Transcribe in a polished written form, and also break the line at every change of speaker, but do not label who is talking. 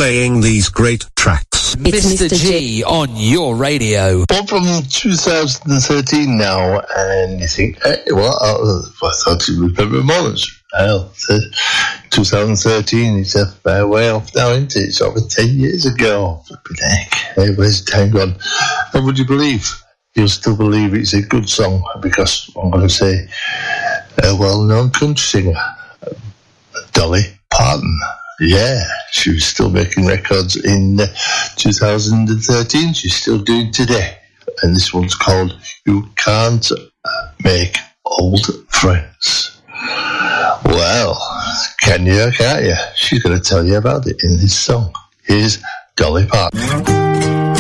playing these great tracks.
It's Mr. G on your radio.
One from 2013 now, and you think, hey, well, I thought it was Pepper Mullins. Well, 2013 is a fair way off now, isn't it? It's over 10 years ago. Flipping heck. Hey, where's the time gone? And would you believe? You'll still believe it's a good song, because I'm going to say a well-known country singer, Dolly Parton. Yeah, she was still making records in 2013. She's still doing today. And this one's called You Can't Make Old Friends. Well, can you or can't you? She's going to tell you about it in this song. Here's Dolly Parton.